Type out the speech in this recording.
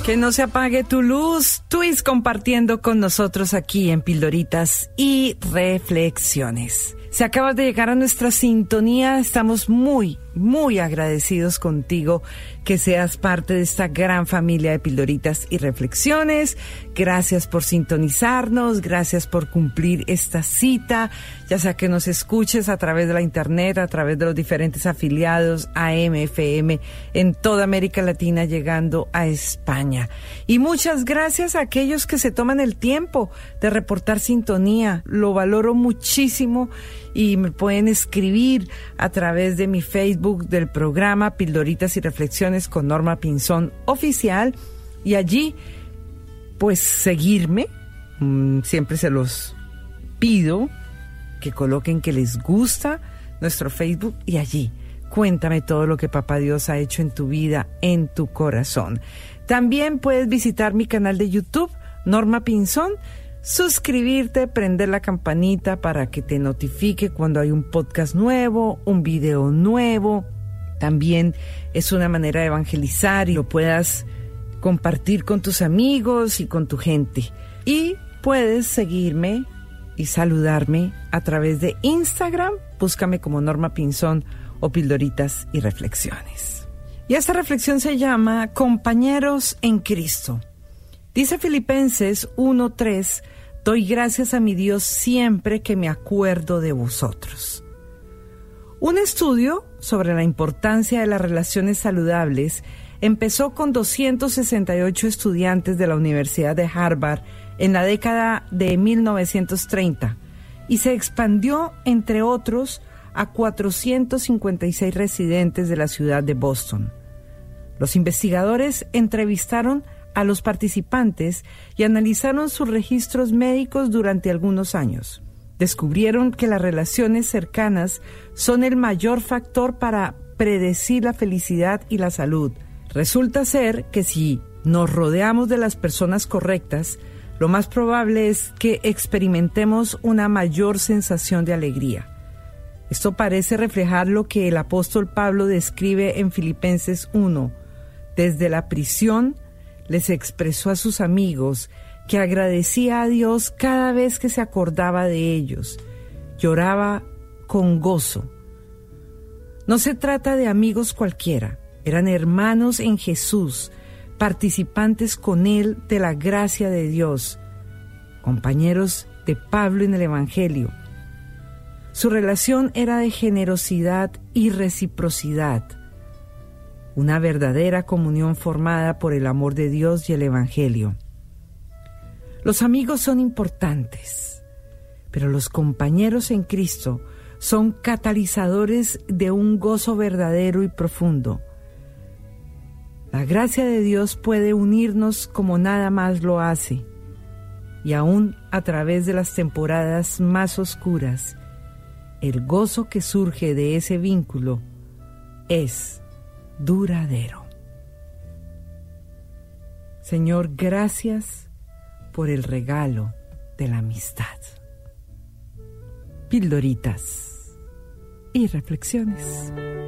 Que no se apague tu luz, Twist compartiendo con nosotros aquí en Pildoritas y Reflexiones. Si acabas de llegar a nuestra sintonía, estamos muy agradecidos contigo que seas parte de esta gran familia de Pildoritas y Reflexiones. Gracias por sintonizarnos, gracias por cumplir esta cita, ya sea que nos escuches a través de la internet, a través de los diferentes afiliados AM, FM, en toda América Latina, llegando a España. Y muchas gracias a aquellos que se toman el tiempo de reportar sintonía. Lo valoro muchísimo y me pueden escribir a través de mi Facebook del programa Pildoritas y Reflexiones con Norma Pinzón Oficial, y allí pues seguirme. Siempre se los pido que coloquen que les gusta nuestro Facebook, y allí cuéntame todo lo que Papá Dios ha hecho en tu vida, en tu corazón. También puedes visitar mi canal de YouTube, Norma Pinzón, suscribirte, prender la campanita para que te notifique cuando hay un podcast nuevo, un video nuevo. También es una manera de evangelizar y lo puedas compartir con tus amigos y con tu gente. Y puedes seguirme y saludarme a través de Instagram. Búscame como Norma Pinzón o Pildoritas y Reflexiones. Y esta reflexión se llama Compañeros en Cristo. Dice Filipenses 1:3, doy gracias a mi Dios siempre que me acuerdo de vosotros. Un estudio sobre la importancia de las relaciones saludables empezó con 268 estudiantes de la Universidad de Harvard en la década de 1930 y se expandió, entre otros, a 456 residentes de la ciudad de Boston. Los investigadores entrevistaron a los participantes y analizaron sus registros médicos durante algunos años. Descubrieron que las relaciones cercanas son el mayor factor para predecir la felicidad y la salud. Resulta ser que si nos rodeamos de las personas correctas, lo más probable es que experimentemos una mayor sensación de alegría. Esto parece reflejar lo que el apóstol Pablo describe en Filipenses 1. Desde la prisión, les expresó a sus amigos que agradecía a Dios cada vez que se acordaba de ellos. Lloraba con gozo. No se trata de amigos cualquiera, eran hermanos en Jesús, participantes con Él de la gracia de Dios, compañeros de Pablo en el Evangelio. Su relación era de generosidad y reciprocidad, una verdadera comunión formada por el amor de Dios y el Evangelio. Los amigos son importantes, pero los compañeros en Cristo son catalizadores de un gozo verdadero y profundo. La gracia de Dios puede unirnos como nada más lo hace, y aún a través de las temporadas más oscuras, el gozo que surge de ese vínculo es duradero. Señor, gracias por el regalo de la amistad. Pildoritas y Reflexiones.